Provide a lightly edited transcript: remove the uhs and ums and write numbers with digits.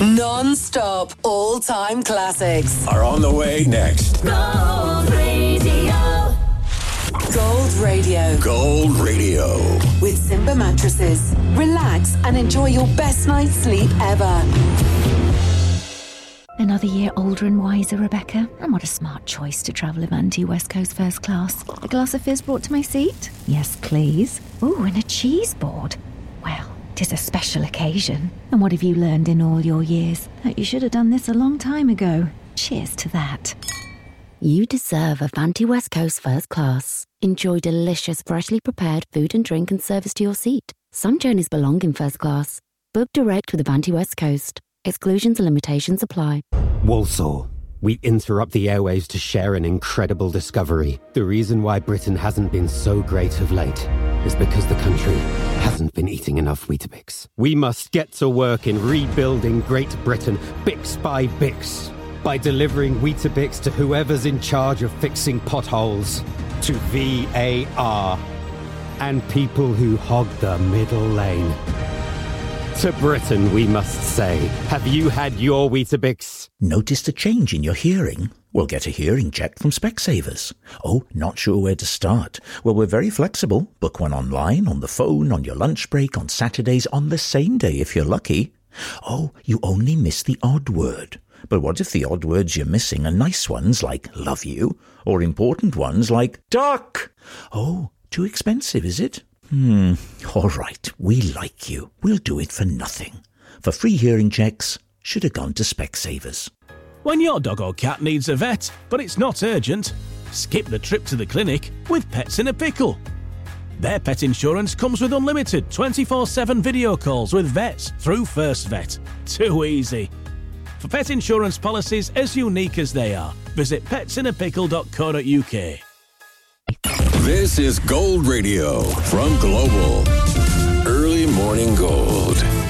Non-stop, all-time classics are on the way next. Gold Radio. Gold Radio. Gold Radio. With Simba Mattresses. Relax and enjoy your best night's sleep ever. Another year older and wiser, Rebecca. And what a smart choice to travel Avanti West Coast First Class. A glass of fizz brought to my seat? Yes, please. Ooh, and a cheese board. Well, 'tis a special occasion. And what have you learned in all your years? That you should have done this a long time ago. Cheers to that. You deserve Avanti West Coast First Class. Enjoy delicious, freshly prepared food and drink and service to your seat. Some journeys belong in first class. Book direct with Avanti West Coast. Exclusions and limitations apply. Walsall. We interrupt the airwaves to share an incredible discovery. The reason why Britain hasn't been so great of late is because the country hasn't been eating enough Weetabix. We must get to work in rebuilding Great Britain, Bix by Bix, by delivering Weetabix to whoever's in charge of fixing potholes, to VAR, and people who hog the middle lane. To Britain, we must say, have you had your Weetabix? Noticed a change in your hearing? Well, get a hearing check from Specsavers. Oh, not sure where to start? Well, we're very flexible. Book one online, on the phone, on your lunch break, on Saturdays, on the same day if you're lucky. Oh, you only miss the odd word. But what if the odd words you're missing are nice ones like love you, or important ones like duck? Oh, too expensive, is it? All right, we like you. We'll do it for nothing. For free hearing checks, should have gone to Specsavers. When your dog or cat needs a vet, but it's not urgent, skip the trip to the clinic with Pets in a Pickle. Their pet insurance comes with unlimited 24/7 video calls with vets through First Vet. Too easy. For pet insurance policies as unique as they are, visit petsinapickle.co.uk. This is Gold Radio from Global. Early Morning Gold.